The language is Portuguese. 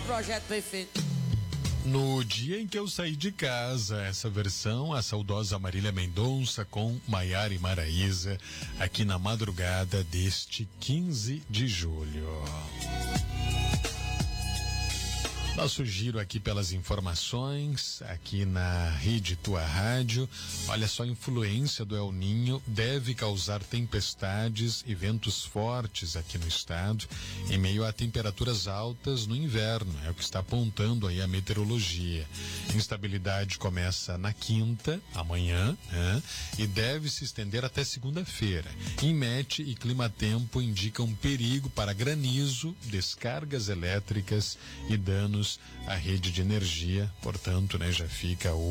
projeto perfeito. No dia em que eu saí de casa, essa versão, a saudosa Marília Mendonça com Maiara e Maraísa, aqui na madrugada deste 15 de julho. Nosso giro aqui pelas informações, aqui na Rede Tua Rádio. Olha só, a influência do El Ninho deve causar tempestades e ventos fortes aqui no estado, em meio a temperaturas altas no inverno, é o que está apontando aí a meteorologia. Instabilidade começa na quinta, amanhã, né? E deve se estender até segunda-feira. INMET e Climatempo indicam perigo para granizo, descargas elétricas e danos à rede de energia, portanto, né, já fica o